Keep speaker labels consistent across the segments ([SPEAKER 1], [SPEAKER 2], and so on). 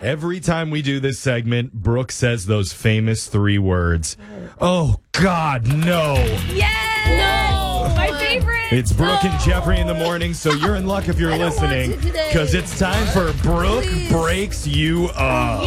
[SPEAKER 1] Every time we do this segment, Brooke says those famous 3 words. Oh, God, no.
[SPEAKER 2] Yes! No! My favorite.
[SPEAKER 1] It's Brooke and Jeffrey in the morning, so you're in luck if you're listening. Because it's time for Brooke Breaks You Up.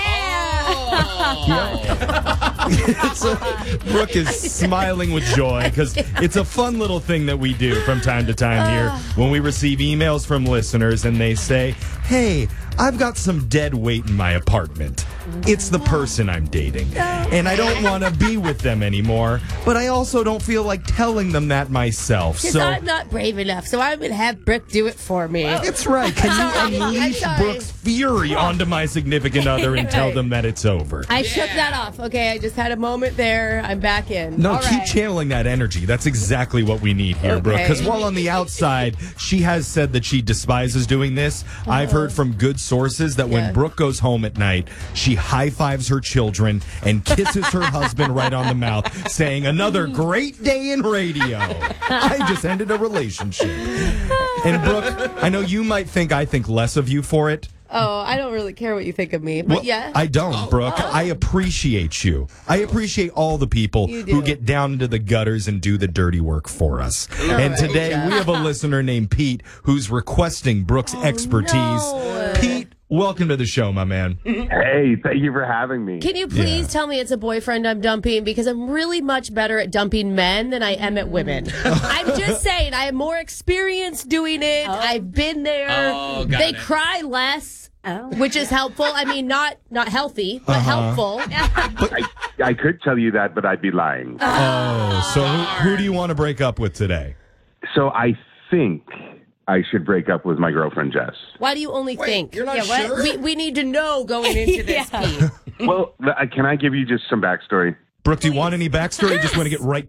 [SPEAKER 1] Brooke is smiling with joy because it's a fun little thing that we do from time to time here when we receive emails from listeners and they say, hey, I've got some dead weight in my apartment. It's the person I'm dating. And I don't want to be with them anymore, but I also don't feel like telling them that myself.
[SPEAKER 2] Because I'm not brave enough, so I'm going to have Brooke do it for me.
[SPEAKER 1] That's right. Can you unleash Brooke's fury onto my significant other and tell them that it's over?
[SPEAKER 2] I shook that off. Okay, I just had a moment there. I'm back in.
[SPEAKER 1] No, keep channeling that energy. That's exactly what we need here, Brooke. Because while on the outside, she has said that she despises doing this. I've heard from good sources that when Brooke goes home at night, she high-fives her children and kisses her husband right on the mouth, saying, another great day in radio. I just ended a relationship. And Brooke, I know you might think I think less of you for it.
[SPEAKER 2] Oh, I don't really care what you think of me, but
[SPEAKER 1] I don't, Brooke. I appreciate you. I appreciate all the people who get down into the gutters and do the dirty work for us. And today we have a listener named Pete who's requesting Brooke's expertise.
[SPEAKER 2] No.
[SPEAKER 1] Pete, welcome to the show, my man.
[SPEAKER 3] Hey, thank you for having me.
[SPEAKER 2] Can you please tell me it's a boyfriend I'm dumping? Because I'm really much better at dumping men than I am at women. I'm just saying, I have more experience doing it. I've been there. They cry less, which is helpful. I mean, not healthy, but helpful.
[SPEAKER 3] I could tell you that, but I'd be lying.
[SPEAKER 1] So who do you want to break up with today?
[SPEAKER 3] So I think I should break up with my girlfriend, Jess.
[SPEAKER 2] Why do you only think?
[SPEAKER 4] You're not sure?
[SPEAKER 2] We need to know going into this, Pete.
[SPEAKER 3] Well, can I give you just some backstory?
[SPEAKER 1] Brooke, do you want any backstory? Just want to get right